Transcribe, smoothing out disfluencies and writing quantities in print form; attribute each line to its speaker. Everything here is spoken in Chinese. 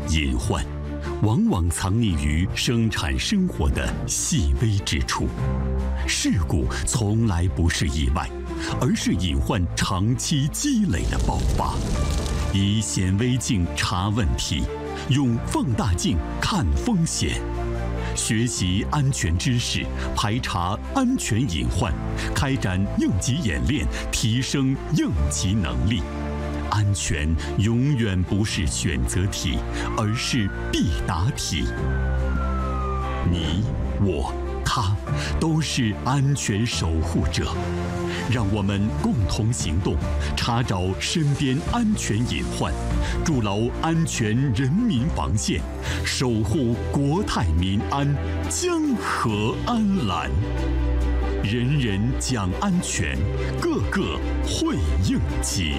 Speaker 1: 隐患往往藏匿于生产生活的细微之处。事故从来不是意外，而是隐患长期积累的爆发。以显微镜查问题，用放大镜看风险。学习安全知识，排查安全隐患，开展应急演练，提升应急能力。安全永远不是选择题，而是必答题。你、我、他都是安全守护者。让我们共同行动，查找身边安全隐患，筑牢安全人民防线，守护国泰民安，江河安澜。人人讲安全，个个会应急。